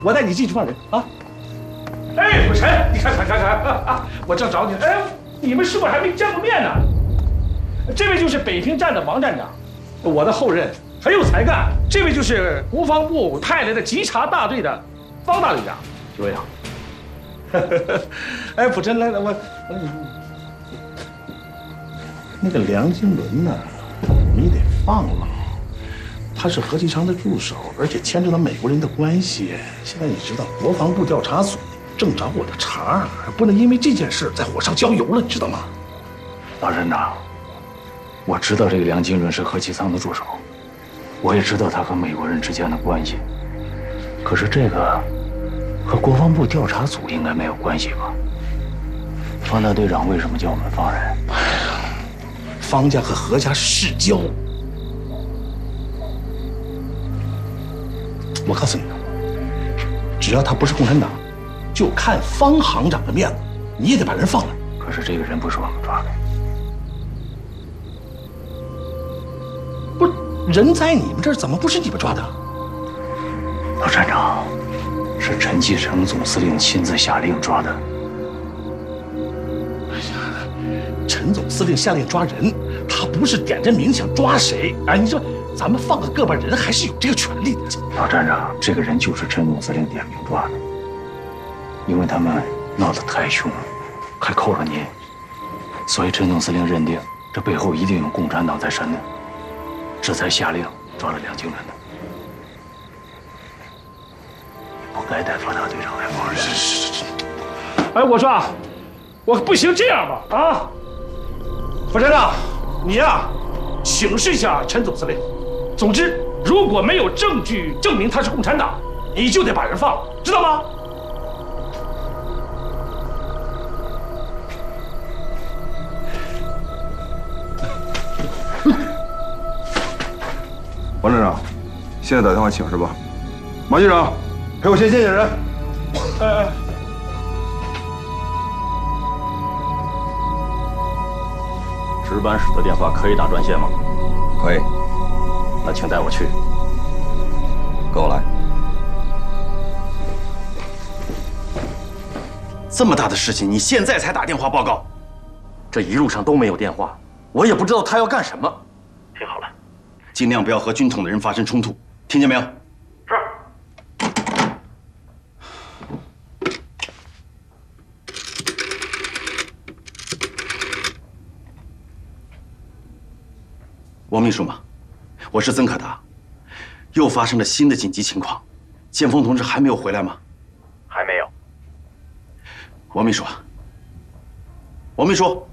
我带你进去放人啊！哎，辅臣，你看，我正找你。哎，你们是不是还没见过面呢？这位就是北平站的王站长，我的后任，很有才干。这位就是国防部派来的稽查大队的方大队长。几位好。哎，辅臣，来，那个梁经纶呢，你得放了。他是何其昌的助手，而且牵扯到美国人的关系。现在你知道，国防部调查组正找我的茬，不能因为这件事再火上浇油了，你知道吗？ 老站长，我知道这个梁经纶是何其昌的助手，我也知道他和美国人之间的关系。可是这个和国防部调查组应该没有关系吧？方大队长为什么叫我们放人？ 哎呀，方家和何家是世交。我告诉你，只要他不是共产党，就看方行长的面子，你也得把人放了。 可是这个人不是我们抓的， 不是人在你们这儿，怎么不是你们抓的？ 老站长，是陈继承总司令亲自下令抓的。 哎呀，陈总司令下令抓人，他不是点着名想抓谁。哎，你说咱们放个个把人，还是有这个权利的。 老站长，这个人就是陈总司令点名抓的，因为他们闹得太凶了，还扣了您，所以陈总司令认定这背后一定有共产党在煽动，这才下令抓了梁经纶的。不该带方大队长来放人。 是。哎，我说啊，我不行，这样吧，啊，副站长，你呀，请示一下陈总司令。总之，如果没有证据证明他是共产党，你就得把人放了，知道吗？ 王站长，现在打电话请示吧。马局长，陪我先见见人。 哎。 值班室的电话可以打专线吗？ 可以。 那请带我去。 跟我来。 这么大的事情，你现在才打电话报告？ 这一路上都没有电话，我也不知道他要干什么。听好了， 尽量不要和军统的人发生冲突，听见没有？ 是。 王秘书吗？我是曾可达。又发生了新的紧急情况，建峰同志还没有回来吗？ 还没有。 王秘书，王秘书。